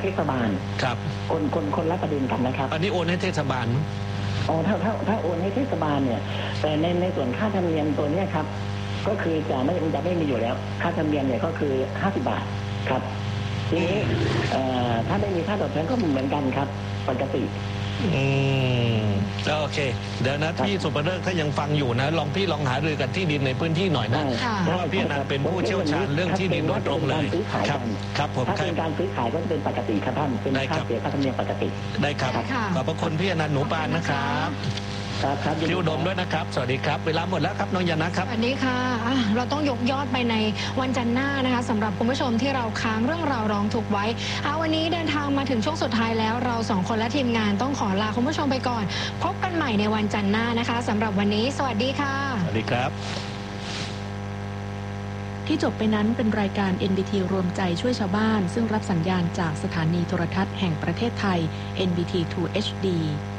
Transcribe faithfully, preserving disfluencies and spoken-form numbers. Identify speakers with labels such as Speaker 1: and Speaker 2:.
Speaker 1: เทศบาล
Speaker 2: ครับ
Speaker 1: คนคนคนละประเด็นกันนะครับ
Speaker 2: อันนี้โอนให้เทศบาล
Speaker 1: อ๋อถ้าถ้าถ้าโอนให้เทศบาลเนี่ยแต่ในในส่วนค่าธรรมเนียมตัวนี้ครับก็คือจะไม่จะไม่มีอยู่แล้วค่าธรรมเนียมเนี่ยก็คือห้าสิบบาทครับทีนี้ถ้าไม่มีค่าตอบแทนก็เหมือนกันครับปกติ
Speaker 2: อืมโอเคเดี๋ยวนะพี่สุภเริกถ้ายังฟังอยู่นะลองพี่ลองหารือกันที่ดินในพื้นที่หน่อยนะเพราะว่าพี่นันเป็นผู้เชี่ยวชาญเรื่องที่ดินโดยตรงเลยครับครับผม
Speaker 1: ถ้าเป็นการซื้อขายก็เป็นปกติครับท่านเป็นค่าเสียค่าธรรมเนียมปกติ
Speaker 2: ได้ครับขอบพระคุณพี่อนันต์หนูปานนะครับ
Speaker 1: ครับครับ
Speaker 2: พี่อุดมด้วยนะครับสวัสดีครับเวลาหมดแล้วครับน้องยานะครับ
Speaker 3: สวัสดีค่ะเราต้องยกยอดไปในวันจันทร์หน้านะคะสำหรับคุณผู้ชมที่เราค้างเรื่องราวร้องทุกข์ไว้วันนี้เดินทางมาถึงช่วงสุดท้ายแล้วเราสองคนและทีมงานต้องขอลาคุณผู้ชมไปก่อนพบกันใหม่ในวันจันทร์หน้านะคะสำหรับวันนี้สวัสดีค่ะ
Speaker 2: สวัสดีครับ
Speaker 4: ที่จบไปนั้นเป็นรายการ เอ็น บี ที รวมใจช่วยชาวบ้านซึ่งรับสัญญาณจากสถานีโทรทัศน์แห่งประเทศไทย เอ็น บี ที ทู เอช ดี